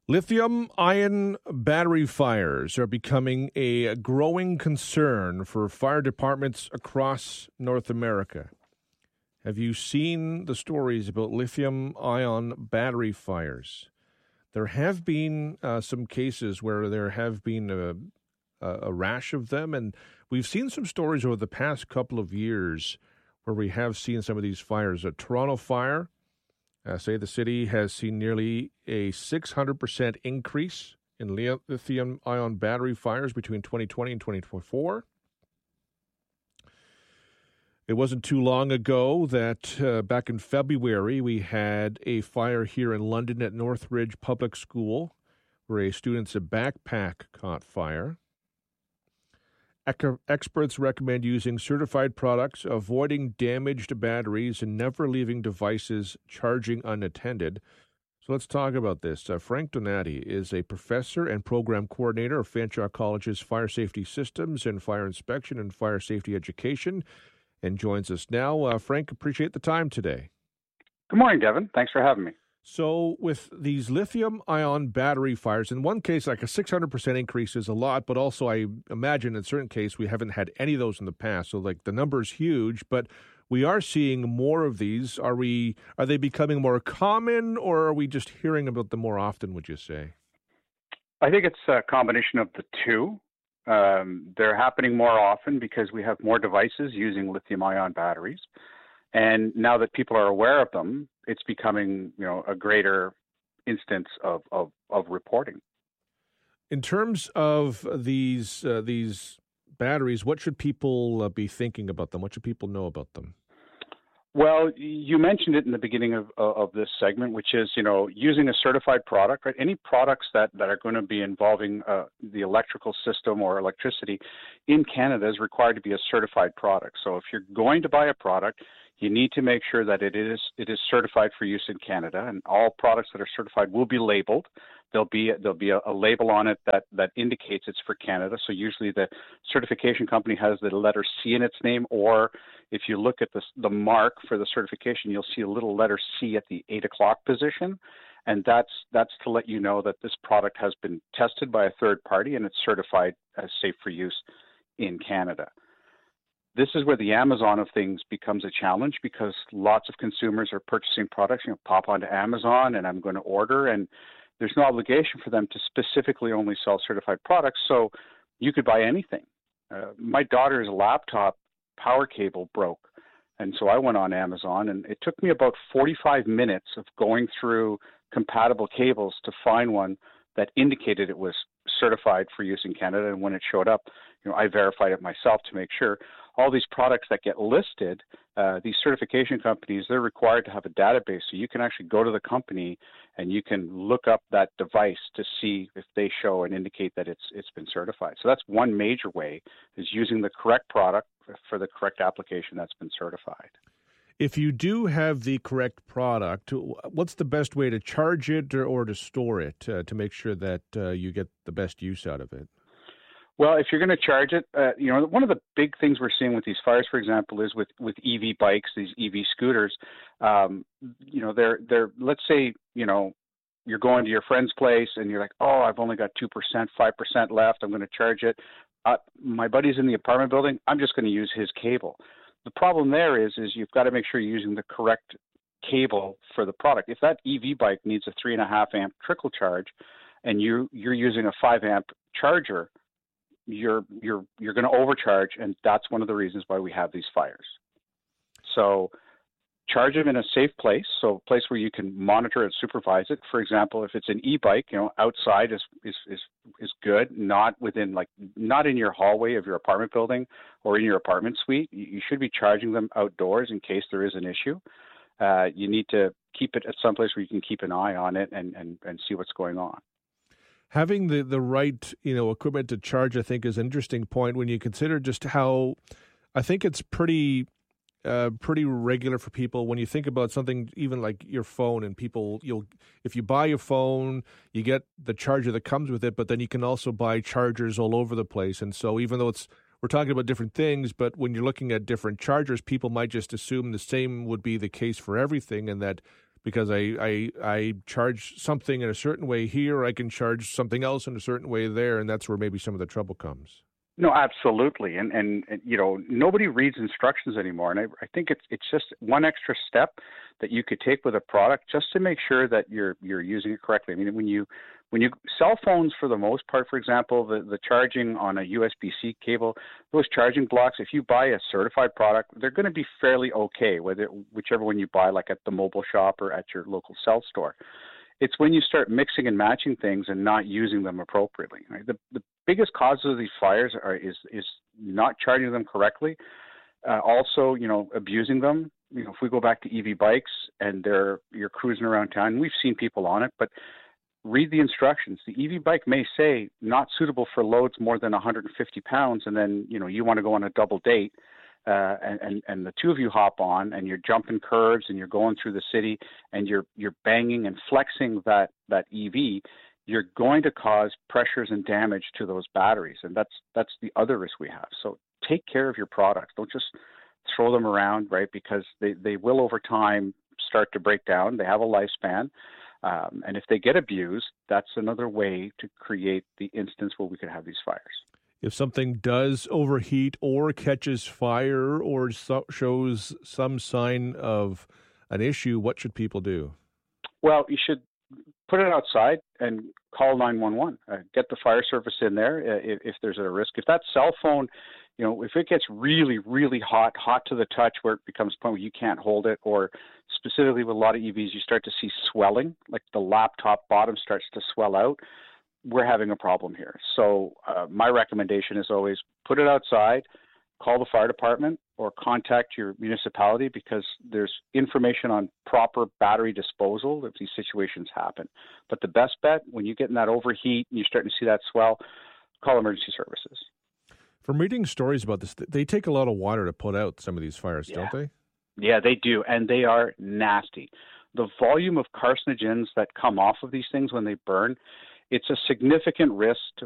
Lithium-ion battery fires are becoming a growing concern for fire departments across North America. Have you seen the stories about lithium-ion battery fires? There have been some cases where there have been a rash of them, and we've seen some stories over the past couple of years where we have seen some of these fires. A Toronto fire, say the city has seen nearly a 600% increase in lithium-ion battery fires between 2020 and 2024. It wasn't too long ago that back in February, we had a fire here in London at Northridge Public School where a student's backpack caught fire. Experts recommend using certified products, avoiding damaged batteries, and never leaving devices charging unattended. So let's talk about this. Frank Donati is a professor and program coordinator of Fanshawe College's Fire Safety Systems and Fire Inspection and Fire Safety Education, and joins us now. Frank, appreciate the time today. Good morning, Devin. Thanks for having me. So with these lithium-ion battery fires, in one case, like a 600% increase is a lot, but also I imagine in certain cases we haven't had any of those in the past. So like the number is huge, but we are seeing more of these. Are they becoming more common, or are we just hearing about them more often, would you say? I think it's a combination of the two. They're happening more often because we have more devices using lithium-ion batteries. And now that people are aware of them, it's becoming, a greater instance of reporting. In terms of these batteries, what should people be thinking about them? What should people know about them? Well, you mentioned it in the beginning of this segment, which is, using a certified product, right? Any products that are going to be involving the electrical system or electricity in Canada is required to be a certified product. So if you're going to buy a product, you need to make sure that it is certified for use in Canada, and all products that are certified will be labeled. There'll be a label on it that indicates it's for Canada. So usually the certification company has the letter C in its name, or if you look at the mark for the certification, you'll see a little letter C at the 8 o'clock position, and that's to let you know that this product has been tested by a third party and it's certified as safe for use in Canada. This is where the Amazon of things becomes a challenge because lots of consumers are purchasing products, pop onto Amazon and I'm going to order, and there's no obligation for them to specifically only sell certified products, so you could buy anything. My daughter's laptop power cable broke, and so I went on Amazon, and it took me about 45 minutes of going through compatible cables to find one that indicated it was certified for use in Canada, and when it showed up, I verified it myself to make sure. All these products that get listed, these certification companies, they're required to have a database. So you can actually go to the company and you can look up that device to see if they show and indicate that it's been certified. So that's one major way, is using the correct product for the correct application that's been certified. If you do have the correct product, what's the best way to charge it or to store it to make sure that you get the best use out of it? Well, if you're going to charge it, one of the big things we're seeing with these fires, for example, is with EV bikes, these EV scooters. They're let's say, you're going to your friend's place and you're like, oh, I've only got 2%, 5% left. I'm going to charge it. My buddy's in the apartment building. I'm just going to use his cable. The problem there is you've got to make sure you're using the correct cable for the product. If that EV bike needs a 3.5 amp trickle charge and you're using a 5 amp charger, you're going to overcharge, and that's one of the reasons why we have these fires. So charge them in a safe place, so a place where you can monitor and supervise it. For example, if it's an e-bike, outside is good, not in your hallway of your apartment building or in your apartment suite. You should be charging them outdoors in case there is an issue. You need to keep it at some place where you can keep an eye on it and see what's going on. Having the right, equipment to charge, I think, is an interesting point when you consider just how I think it's pretty regular for people when you think about something even like your phone, and people, if you buy a phone, you get the charger that comes with it, but then you can also buy chargers all over the place. And so even though we're talking about different things, but when you're looking at different chargers, people might just assume the same would be the case for everything, and that because I charge something in a certain way here, I can charge something else in a certain way there, and that's where maybe some of the trouble comes. No, absolutely, and nobody reads instructions anymore, and I think it's just one extra step that you could take with a product just to make sure that you're using it correctly. I mean, when you cell phones, for the most part, for example, the charging on a USB-C cable, those charging blocks, if you buy a certified product, they're going to be fairly okay, whichever one you buy, like at the mobile shop or at your local cell store. It's when you start mixing and matching things and not using them appropriately. Right? The biggest causes of these fires is not charging them correctly. Also, abusing them. If we go back to EV bikes and you're cruising around town, we've seen people on it, but read the instructions. The EV bike may say not suitable for loads more than 150 pounds, and then you want to go on a double date. And the two of you hop on and you're jumping curves and you're going through the city and you're banging and flexing that EV, you're going to cause pressures and damage to those batteries. And that's the other risk we have. So take care of your products. Don't just throw them around, right? Because they will over time start to break down. They have a lifespan. And if they get abused, that's another way to create the instance where we could have these fires. If something does overheat or catches fire or shows some sign of an issue, what should people do? Well, you should put it outside and call 911. Get the fire service in there if there's a risk. If that cell phone, if it gets really, really hot to the touch where it becomes a point where you can't hold it, or specifically with a lot of EVs, you start to see swelling, like the laptop bottom starts to swell out, we're having a problem here. So my recommendation is always put it outside, call the fire department, or contact your municipality, because there's information on proper battery disposal if these situations happen. But the best bet, when you get in that overheat and you're starting to see that swell, call emergency services. From reading stories about this, they take a lot of water to put out some of these fires, don't they? Yeah, they do, and they are nasty. The volume of carcinogens that come off of these things when they burn, it's a significant risk to